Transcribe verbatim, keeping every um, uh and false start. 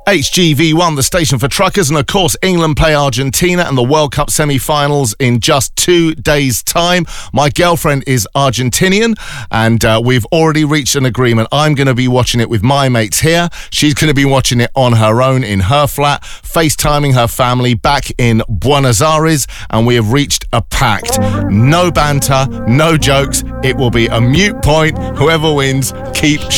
H G V one, the station for truckers, and of course England play Argentina and the World Cup semi-finals in just two days' time. My girlfriend is Argentinian and uh, we've already reached an agreement. I'm going to be watching it with my mates here. She's going to be watching it on her own in her flat, FaceTiming her family back in Buenos Aires, and we have reached a pact. No banter, no jokes. It will be a mute point. Whoever wins, keep